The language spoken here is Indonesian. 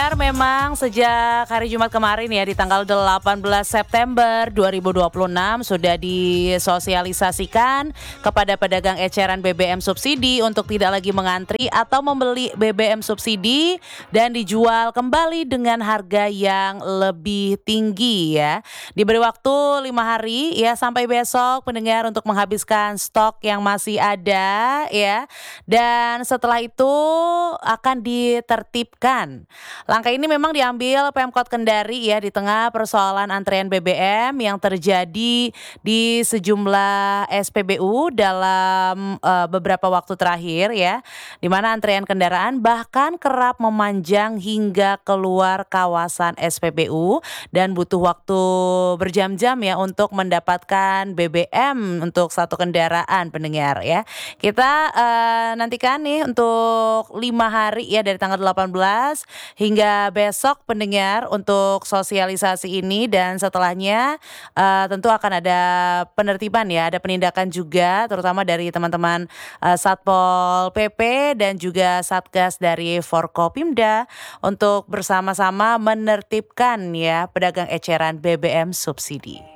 Pendengar, memang sejak hari Jumat kemarin ya di tanggal 18 September 2026 sudah disosialisasikan kepada pedagang eceran BBM subsidi untuk tidak lagi mengantri atau membeli BBM subsidi dan dijual kembali dengan harga yang lebih tinggi ya. Diberi waktu 5 hari ya sampai besok pendengar untuk menghabiskan stok yang masih ada ya. Dan setelah itu akan ditertibkan. Langkah ini memang diambil Pemkot Kendari ya di tengah persoalan antrean BBM yang terjadi di sejumlah SPBU dalam beberapa waktu terakhir ya, di mana antrean kendaraan bahkan kerap memanjang hingga keluar kawasan SPBU dan butuh waktu berjam-jam ya untuk mendapatkan BBM untuk satu kendaraan pendengar ya. Kita nantikan nih untuk 5 hari ya dari tanggal 18 hingga besok pendengar untuk sosialisasi ini, dan setelahnya tentu akan ada penertiban ya, ada penindakan juga terutama dari teman-teman Satpol PP dan juga Satgas dari Forkopimda untuk bersama-sama menertibkan ya pedagang eceran BBM subsidi.